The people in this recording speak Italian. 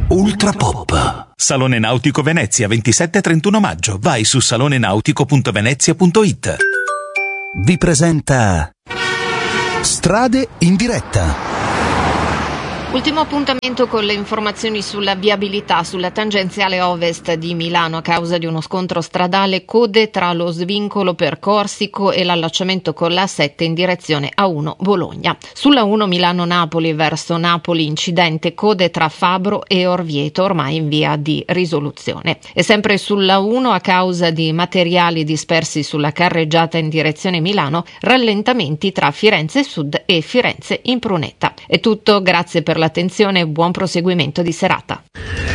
Ultra Pop. Salone Nautico Venezia, 27-31 maggio. Vai su salonenautico.venezia.it. Vi presenta Strade in diretta. Ultimo appuntamento con le informazioni sulla viabilità sulla tangenziale ovest di Milano a causa di uno scontro stradale, code tra lo svincolo per Corsico e l'allacciamento con la A7 in direzione A1 Bologna. Sulla 1 Milano-Napoli verso Napoli incidente, code tra Fabro e Orvieto ormai in via di risoluzione. E sempre sulla 1 a causa di materiali dispersi sulla carreggiata in direzione Milano, rallentamenti tra Firenze Sud e Firenze Impruneta. È tutto, grazie per l'attenzione e buon proseguimento di serata.